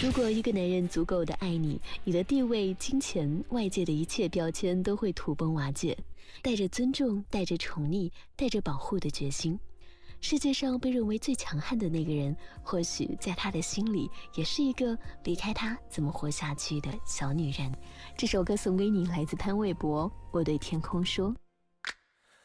如果一个男人足够的爱你，你的地位、金钱、外界的一切标签都会土崩瓦解。带着尊重，带着宠溺，带着保护的决心，世界上被认为最强悍的那个人，或许在他的心里也是一个离开他怎么活下去的小女人。这首歌送给你，来自潘玮柏，我对天空说。